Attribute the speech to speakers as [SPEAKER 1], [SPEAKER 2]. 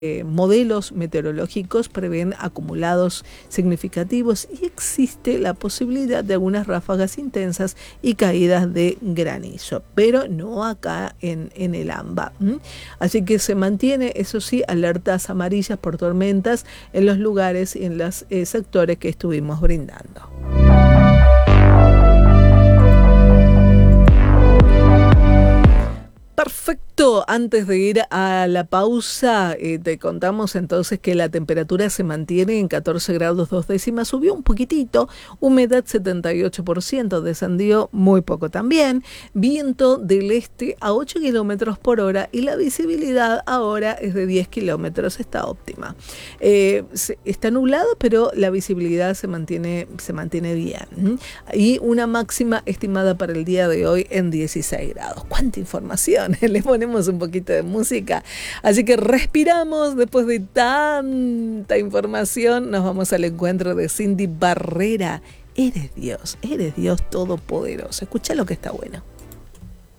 [SPEAKER 1] modelos meteorológicos prevén acumulados significativos y existe la posibilidad de algunas ráfagas intensas y caídas de granizo, pero no acá en el AMBA. Así que se mantiene, eso sí, alertas amarillas por tormentas en los lugares y en los sectores que estuvimos brindando. Perfecto, antes de ir a la pausa, te contamos entonces que la temperatura se mantiene en 14 grados 2 décimas, subió un poquitito, humedad 78%, descendió muy poco también, viento del este a 8 kilómetros por hora y la visibilidad ahora es de 10 kilómetros, está óptima. Está nublado, pero la visibilidad se mantiene bien. Y una máxima estimada para el día de hoy en 16 grados. ¡Cuánta información! Le ponemos un poquito de música. Así que respiramos después de tanta información. Nos vamos al encuentro de Cindy Barrera. Eres Dios todopoderoso. Escucha lo que está bueno.